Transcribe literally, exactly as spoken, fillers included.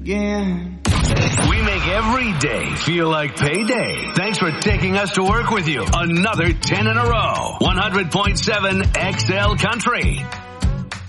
again. We make every day feel like payday. Thanks for taking us to work with you. Another ten in a row. one hundred point seven X L Country.